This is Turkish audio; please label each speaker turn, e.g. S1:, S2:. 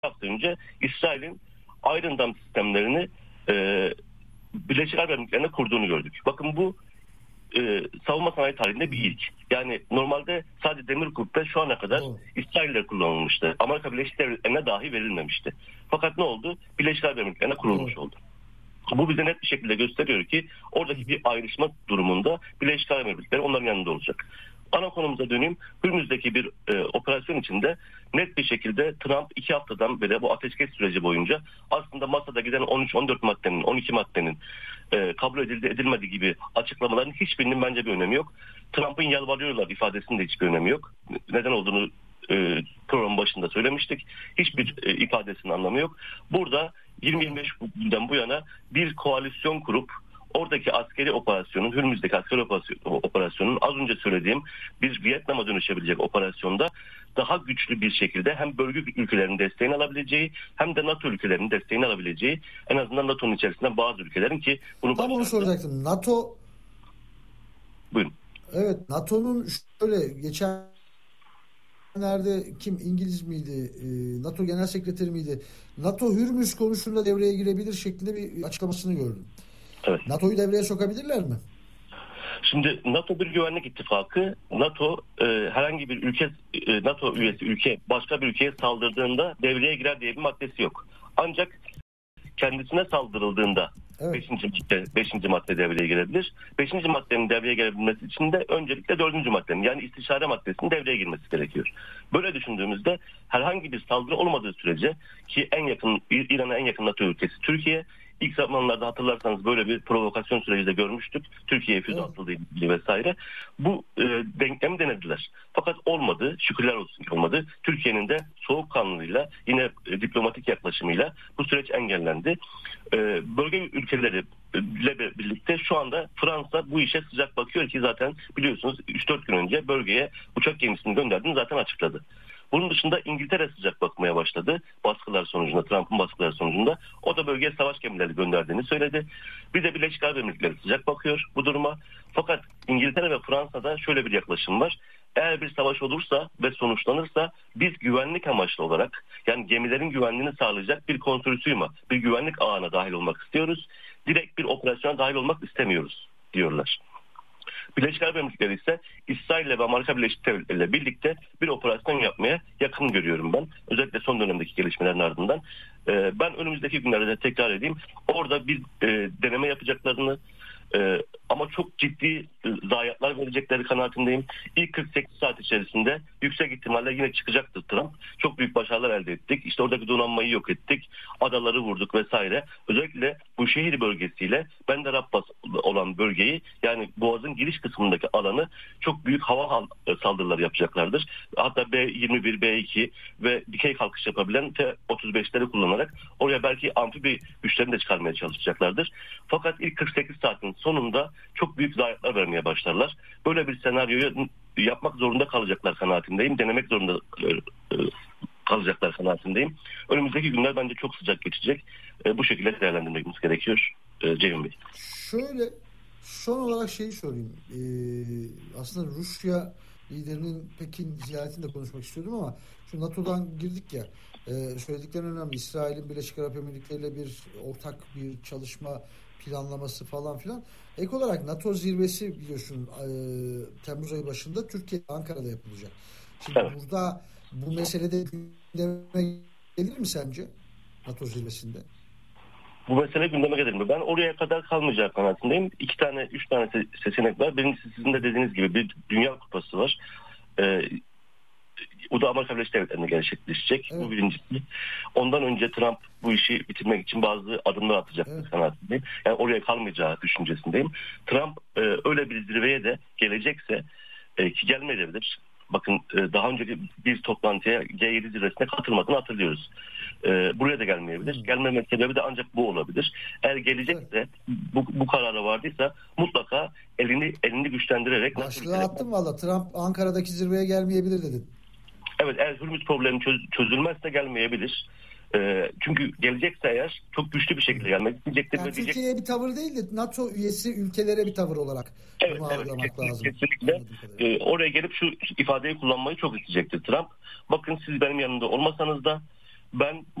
S1: hafta önce İsrail'in Iron Dome sistemlerini Birleşik Arap Emirlikleri'ne kurduğunu gördük. Bakın bu savunma sanayi tarihinde bir ilk. Yani normalde sadece demir kubbe şu ana kadar İsrail'de kullanılmıştı. Amerika Birleşik Devletleri'ne dahi verilmemişti. Fakat ne oldu? Birleşik Arap Emirlikleri'ne kurulmuş oldu. Bu bize net bir şekilde gösteriyor ki oradaki bir ayrışma durumunda Birleşik Arap Emirlikleri onların yanında olacak. Ana konumuza döneyim. Hürmüz'deki bir operasyon içinde net bir şekilde Trump 2 haftadan beri bu ateşkes süreci boyunca aslında masada giden 13-14 maddenin, 12 maddenin kabul edildi edilmediği gibi açıklamaların hiçbirinin bence bir önemi yok. Trump'ın yalvarıyorlar ifadesinin de hiçbir önemi yok. Neden olduğunu programın başında söylemiştik. Hiçbir ifadesinin anlamı yok. Burada 20-25 günden bu yana bir koalisyon kurup oradaki askeri operasyonun, Hürmüz'deki askeri operasyonun az önce söylediğim bir Vietnam'a dönüşebilecek operasyonda daha güçlü bir şekilde hem bölge ülkelerinin desteğini alabileceği hem de NATO ülkelerinin desteğini alabileceği, en azından NATO'nun içerisinden bazı ülkelerin ki bunu...
S2: Tam onu soracaktım. NATO...
S1: Buyurun.
S2: Evet, NATO'nun şöyle geçenlerde kim İngiliz miydi? NATO Genel Sekreteri miydi? NATO Hürmüz konusunda devreye girebilir şeklinde bir açıklamasını gördüm.
S1: Evet.
S2: NATO'yu devreye sokabilirler mi?
S1: Şimdi NATO bir güvenlik ittifakı. NATO herhangi bir ülke, NATO üyesi ülke başka bir ülkeye saldırdığında devreye girer diye bir maddesi yok. Ancak kendisine saldırıldığında evet. 5. madde devreye girebilir. 5. maddenin devreye girebilmesi için de öncelikle 4. maddenin yani istişare maddesinin devreye girmesi gerekiyor. Böyle düşündüğümüzde herhangi bir saldırı olmadığı sürece ki İran'a en yakın NATO ülkesi Türkiye. İlk zamanlarda hatırlarsanız böyle bir provokasyon süreci de görmüştük. Türkiye'ye füze atıldığı ilgili vesaire. Bu denklemi denediler. Fakat olmadı. Şükürler olsun ki olmadı. Türkiye'nin de soğukkanlılığıyla yine diplomatik yaklaşımıyla bu süreç engellendi. Bölge ülkeleriyle birlikte şu anda Fransa bu işe sıcak bakıyor ki zaten biliyorsunuz 3-4 gün önce bölgeye uçak gemisini gönderdiğini zaten açıkladı. Bunun dışında İngiltere sıcak bakmaya başladı. Baskılar sonucunda, Trump'ın baskıları sonucunda. O da bölgeye savaş gemileri gönderdiğini söyledi. Bir de Birleşik Arap Emirlikleri sıcak bakıyor bu duruma. Fakat İngiltere ve Fransa'da şöyle bir yaklaşım var. Eğer bir savaş olursa ve sonuçlanırsa biz güvenlik amaçlı olarak yani gemilerin güvenliğini sağlayacak bir konsorsiyuma, bir güvenlik ağına dahil olmak istiyoruz. Direkt bir operasyona dahil olmak istemiyoruz diyorlar. Birleşik Arap Emirlikleri ise İsrail ile ve Amerika Birleşik Devletleri ile birlikte bir operasyon yapmaya yakın görüyorum ben. Özellikle son dönemdeki gelişmelerin ardından. Ben önümüzdeki günlerde de tekrar edeyim. Orada bir deneme yapacaklarını ama çok ciddi zayiatlar verecekleri kanaatindeyim. İlk 48 saat içerisinde yüksek ihtimalle yine çıkacaktır Trump. Çok büyük başarılar elde ettik. İşte oradaki donanmayı yok ettik. Adaları vurduk vesaire. Özellikle bu şehir bölgesiyle Bender Abbas olan bölgeyi yani Boğaz'ın giriş kısmındaki alanı çok büyük hava saldırıları yapacaklardır. Hatta B-21, B-2 ve dikey kalkış yapabilen T-35'leri kullanarak oraya belki amfibi güçlerini de çıkarmaya çalışacaklardır. Fakat ilk 48 saatin sonunda çok büyük zayiatlar vermeye başlarlar. Böyle bir senaryoyu yapmak zorunda kalacaklar kanaatindeyim. Denemek zorunda kalacaklar kanaatindeyim. Önümüzdeki günler bence çok sıcak geçecek. Bu şekilde değerlendirmemiz gerekiyor Ceyhun Bey.
S2: Şöyle son olarak şeyi sorayım. Aslında Rusya liderinin Pekin ziyaretinde konuşmak istiyordum ama şu NATO'dan girdik ya söylediklerin önemli. İsrail'in Birleşik Arap Emirlikleri ile bir ortak bir çalışma planlaması falan filan. Ek olarak NATO zirvesi biliyorsun Temmuz ayı başında Türkiye Ankara'da yapılacak. Şimdi evet. Burada bu meselede gündeme gelir mi sence NATO zirvesinde?
S1: Bu mesele gündeme gelir mi? Ben oraya kadar kalmayacak kanaatindeyim. 3 tane seçenek var. Birincisi sizin de dediğiniz gibi bir Dünya Kupası var. O da Amerika Birleşik Devletleri'nde gerçekleşecek. Evet. Bu birincisi. Ondan önce Trump bu işi bitirmek için bazı adımlar atacak kanaatindeyim. Yani oraya kalmayacağı düşüncesindeyim. Trump öyle bir zirveye de gelecekse ki gelmeyebilir. Bakın daha önceki bir toplantıya G7 zirvesine katılmadığını hatırlıyoruz. Buraya da gelmeyebilir. Gelmeme sebebi de ancak bu olabilir. Eğer gelecekse bu karara vardıysa mutlaka elini güçlendirerek...
S2: Başlığı attım valla. Trump Ankara'daki zirveye gelmeyebilir dedin.
S1: Evet, eğer Hürmüz problemi çözülmezse gelmeyebilir. Çünkü gelecekse eğer çok güçlü bir şekilde gelmek isteyecektir.
S2: Yani Türkiye'ye bir tavır değil de NATO üyesi ülkelere bir tavır olarak bunu algılamak lazım.
S1: Kesinlikle. Oraya gelip şu ifadeyi kullanmayı çok isteyecektir Trump. Bakın siz benim yanımda olmasanız da ben